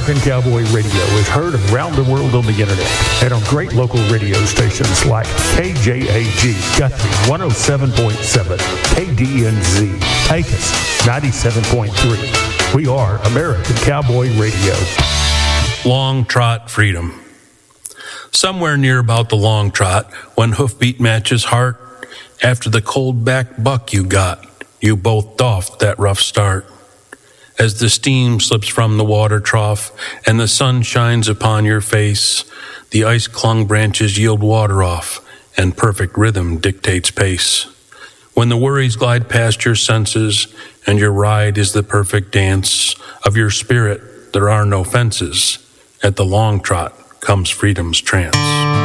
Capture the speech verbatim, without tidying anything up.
American Cowboy Radio is heard around the world on the internet and on great local radio stations like K J A G Guthrie one oh seven point seven, K D N Z Pecos ninety-seven point three. We are American Cowboy Radio. Long Trot Freedom. Somewhere near about the long trot, when hoofbeat matches heart, after the cold back buck you got, you both doffed that rough start. As the steam slips from the water trough and the sun shines upon your face, the ice-clung branches yield water off, and perfect rhythm dictates pace. When the worries glide past your senses, and your ride is the perfect dance of your spirit, there are no fences. At the long trot comes freedom's trance.